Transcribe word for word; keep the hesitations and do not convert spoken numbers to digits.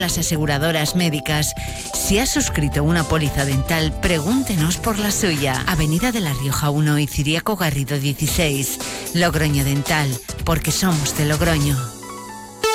Las aseguradoras médicas. Si has suscrito una póliza dental, pregúntenos por la suya. Avenida de La Rioja uno y Ciriaco Garrido dieciséis. Logroño Dental, porque somos de Logroño.